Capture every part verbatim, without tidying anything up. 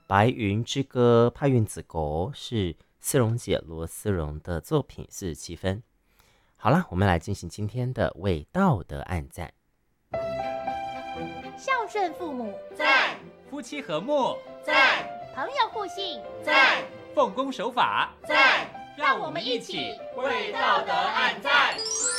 白云之歌》派韵子狗是丝绒姐罗丝绒的作品，四十七分。好了，我们来进行今天的为道德按赞。 孝顺父母， 赞；夫妻和睦， 赞；朋友互信， 赞；奉公守法， 赞。 让我们一起为道德按赞。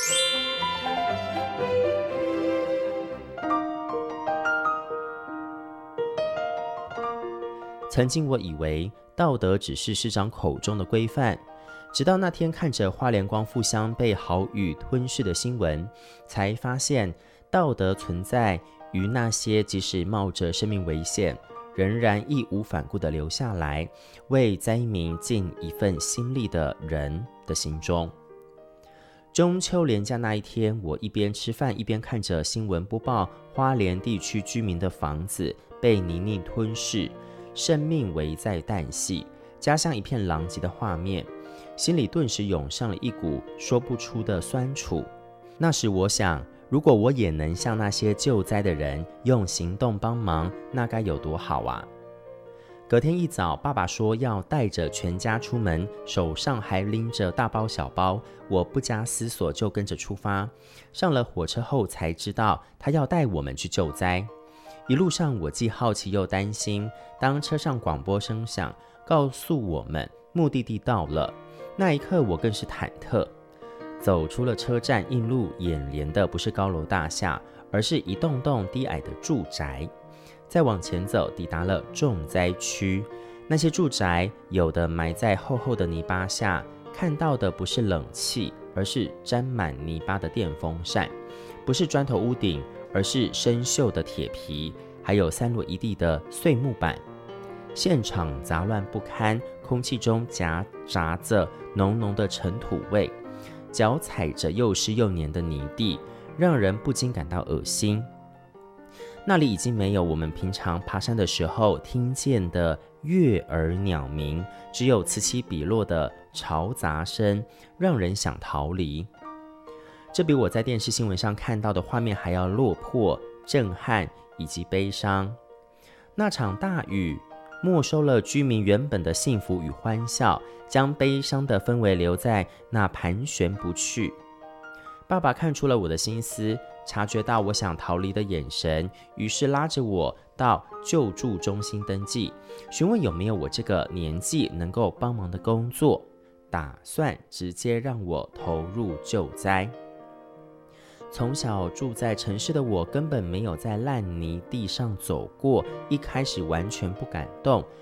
曾经我以为道德只是师长口中的规范，直到那天看着花莲光复乡被豪雨吞噬的新闻，才发现道德存在于那些即使冒着生命危险，仍然义无反顾地留下来，为灾民尽一份心力的人的心中。中秋连假那一天，我一边吃饭一边看着新闻播报花莲地区居民的房子被泥泞吞噬，生命危在旦夕，家乡一片狼藉的画面，心里顿时涌上了一股说不出的酸楚。那时我想，如果我也能像那些救灾的人用行动帮忙，那该有多好啊！隔天一早，爸爸说要带着全家出门，手上还拎着大包小包，我不加思索就跟着出发。上了火车后才知道，他要带我们去救灾。一路上我既好奇又担心，当车上广播声响，告诉我们目的地到了，那一刻我更是忐忑。走出了车站，映入眼帘的不是高楼大厦，而是一栋栋低矮的住宅。再往前走，抵达了重灾区。那些住宅有的埋在厚厚的泥巴下，看到的不是冷气，而是沾满泥巴的电风扇；不是砖头屋顶，而是生锈的铁皮，还有散落一地的碎木板。现场杂乱不堪，空气中夹杂着浓浓的尘土味，脚踩着又湿又黏的泥地，让人不禁感到恶心。那里已经没有我们平常爬山的时候听见的悦耳鸟鸣，只有此起彼落的嘈杂声，让人想逃离。这比我在电视新闻上看到的画面还要落魄、震撼以及悲伤。那场大雨没收了居民原本的幸福与欢笑，将悲伤的氛围留在那盘旋不去。爸爸看出了我的心思，察觉到我想逃离的眼神，于是拉着我到救助中心登记，询问有没有我这个年纪能够帮忙的工作，打算直接让我投入救灾。从小住在城市的我，根本没有在烂泥地上走过，一开始完全不敢动，